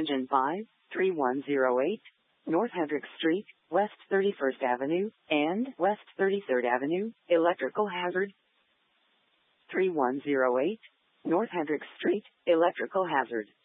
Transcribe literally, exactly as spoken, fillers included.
Engine five, three one zero eight, North Hendricks Street, West thirty-first Avenue, and West thirty-third Avenue, electrical hazard. three one zero eight, North Hendricks Street, electrical hazard.